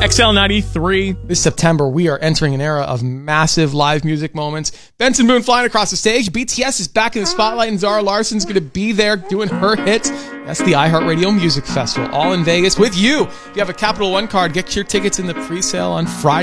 XL93. This September, we are entering an era of massive live music moments. Benson Boone flying across the stage. BTS is back in the spotlight, and Zara Larson's going to be there doing her hits. That's the iHeartRadio Music Festival, all in Vegas with you. If you have a Capital One card, get your tickets in the pre-sale on Friday.